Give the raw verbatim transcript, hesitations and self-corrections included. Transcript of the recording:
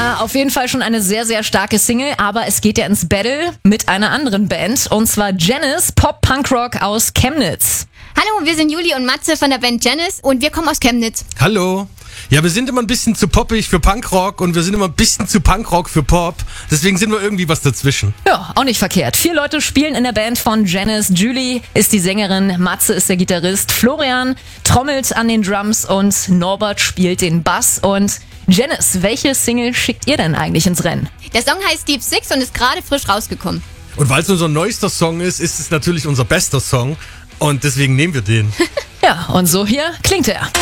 Ja, auf jeden Fall schon eine sehr, sehr starke Single, aber es geht ja ins Battle mit einer anderen Band, und zwar Janis, Pop-Punk-Rock aus Chemnitz. Hallo, wir sind Juli und Matze von der Band Janis und wir kommen aus Chemnitz. Hallo. Ja, wir sind immer ein bisschen zu poppig für Punkrock und wir sind immer ein bisschen zu Punkrock für Pop. Deswegen sind wir irgendwie was dazwischen. Ja, auch nicht verkehrt. Vier Leute spielen in der Band von Janis. Julie ist die Sängerin, Matze ist der Gitarrist, Florian trommelt an den Drums und Norbert spielt den Bass. Und Janis, welche Single schickt ihr denn eigentlich ins Rennen? Der Song heißt Deep Six und ist gerade frisch rausgekommen. Und weil es unser neuester Song ist, ist es natürlich unser bester Song und deswegen nehmen wir den. Ja, und so hier klingt er.